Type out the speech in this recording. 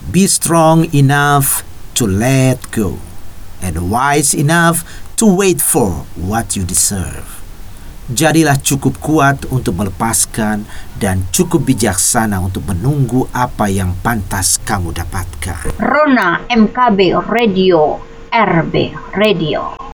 Be strong enough to let go, and wise enough to wait for what you deserve. Jadilah cukup kuat untuk melepaskan dan cukup bijaksana untuk menunggu apa yang pantas kamu dapatkan. Rona MKB Radio, RB Radio.